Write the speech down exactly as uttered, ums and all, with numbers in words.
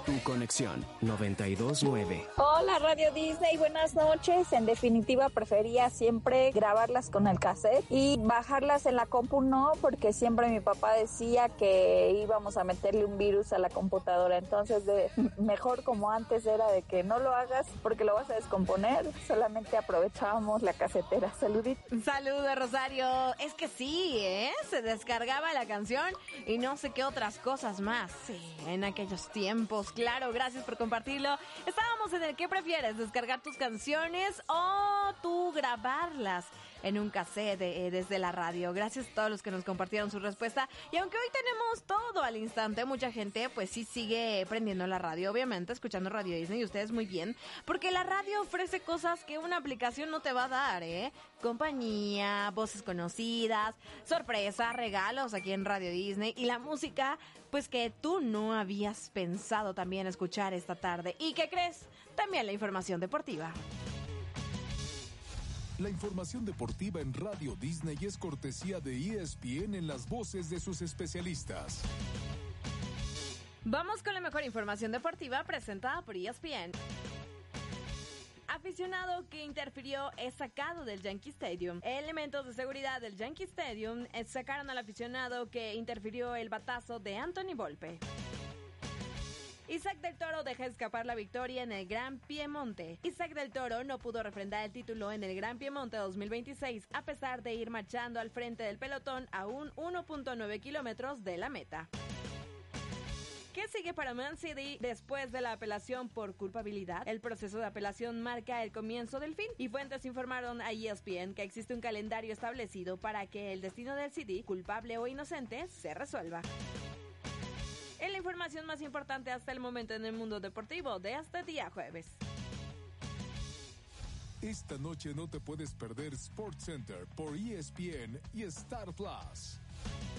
Tu conexión noventa y dos punto nueve. Hola Radio Disney, buenas noches. En definitiva prefería siempre grabarlas con el cassette y bajarlas en la compu no, porque siempre mi papá decía que íbamos a meterle un virus a la computadora. Entonces de, mejor como antes era de que no lo hagas porque lo vas a descomponer, solamente aprovechábamos la casetera. Saluditos. Saludos, Rosario. Es que sí, ¿eh? Se descargaba la canción y no sé qué otras cosas más. Sí, en aquellos tiempos. Claro, gracias por compartirlo. Estábamos en el ¿qué prefieres? ¿Descargar tus canciones o tú grabarlas en un cassette eh, desde la radio? Gracias a todos los que nos compartieron su respuesta. Y aunque hoy tenemos todo al instante, mucha gente pues sí sigue prendiendo la radio, obviamente, escuchando Radio Disney, y ustedes muy bien, porque la radio ofrece cosas que una aplicación no te va a dar, ¿eh? Compañía, voces conocidas, sorpresas, regalos aquí en Radio Disney y la música, pues que tú no habías pensado también escuchar esta tarde. ¿Y qué crees? También la información deportiva. La información deportiva en Radio Disney es cortesía de E S P N en las voces de sus especialistas. Vamos con la mejor información deportiva presentada por E S P N. Aficionado que interfirió es sacado del Yankee Stadium. Elementos de seguridad del Yankee Stadium sacaron al aficionado que interfirió el batazo de Anthony Volpe. Isaac del Toro deja escapar la victoria en el Gran Piemonte. Isaac del Toro no pudo refrendar el título en el Gran Piemonte dos mil veintiséis a pesar de ir marchando al frente del pelotón a un uno punto nueve kilómetros de la meta. ¿Qué sigue para Man City después de la apelación por culpabilidad? El proceso de apelación marca el comienzo del fin y fuentes informaron a E S P N que existe un calendario establecido para que el destino del City, culpable o inocente, se resuelva. Es la información más importante hasta el momento en el mundo deportivo de este día jueves. Esta noche no te puedes perder SportsCenter por E S P N y Star Plus.